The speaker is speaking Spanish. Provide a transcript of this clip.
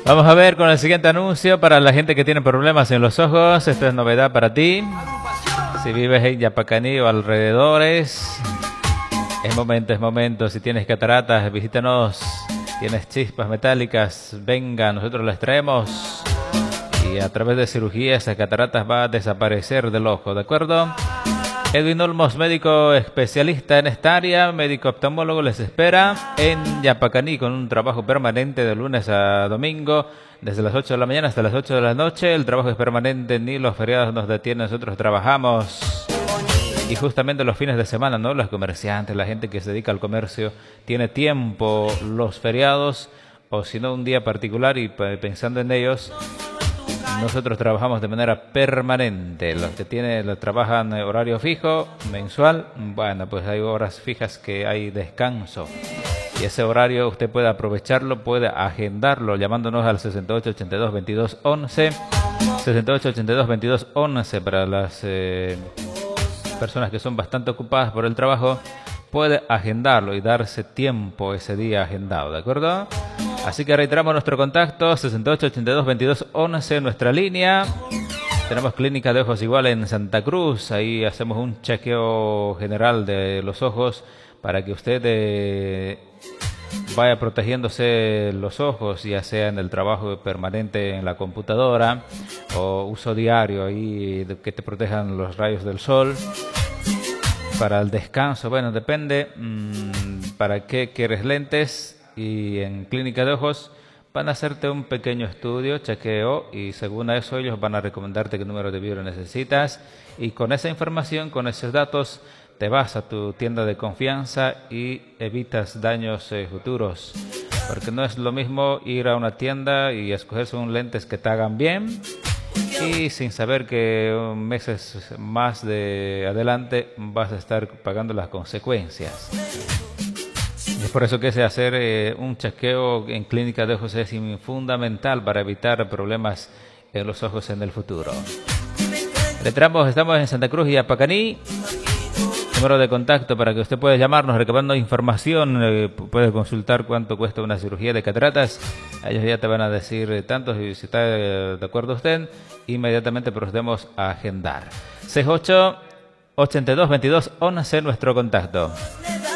Vamos a ver con el siguiente anuncio para la gente que tiene problemas en los ojos. Esto es novedad para ti. Si vives en Yapacaní o alrededores, es momento. Si tienes cataratas, visítanos. Tienes chispas metálicas, venga, nosotros las traemos. Y a través de cirugía esas cataratas va a desaparecer del ojo, ¿de acuerdo? Edwin Olmos, médico especialista en esta área, médico oftalmólogo, les espera en Yapacaní con un trabajo permanente de lunes a domingo, desde las 8 de la mañana hasta las 8 de la noche. El trabajo es permanente, ni los feriados nos detienen, nosotros trabajamos. Y justamente los fines de semana, ¿no? Los comerciantes, la gente que se dedica al comercio, tiene tiempo los feriados, o si no un día particular, y pensando en ellos, nosotros trabajamos de manera permanente. Los que trabajan horario fijo, mensual, bueno, pues hay horas fijas que hay descanso. Y ese horario usted puede aprovecharlo, puede agendarlo llamándonos al 6882-2211. 6882-2211 para las personas que son bastante ocupadas por el trabajo. Puede agendarlo y darse tiempo ese día agendado, ¿de acuerdo? Así que reiteramos nuestro contacto, 6882-2211, nuestra línea. Tenemos clínica de ojos igual en Santa Cruz. Ahí hacemos un chequeo general de los ojos para que usted vaya protegiéndose los ojos, ya sea en el trabajo permanente en la computadora o uso diario, ahí que te protejan los rayos del sol. Para el descanso, bueno, depende para qué quieres lentes. Y en clínica de ojos van a hacerte un pequeño estudio, chequeo, y según eso ellos van a recomendarte qué número de vidrio necesitas, y con esa información, con esos datos, te vas a tu tienda de confianza y evitas daños futuros, porque no es lo mismo ir a una tienda y escogerse unos lentes que te hagan bien y sin saber que meses más de adelante vas a estar pagando las consecuencias. Es por eso que hacer un chequeo en clínica de ojos es fundamental para evitar problemas en los ojos en el futuro. Estamos en Santa Cruz y Yapacaní. Número de contacto para que usted pueda llamarnos recabando información. Puede consultar cuánto cuesta una cirugía de cataratas. Ellos ya te van a decir tantos, y si está de acuerdo usted, inmediatamente procedemos a agendar. 68 82 22 11 nuestro contacto.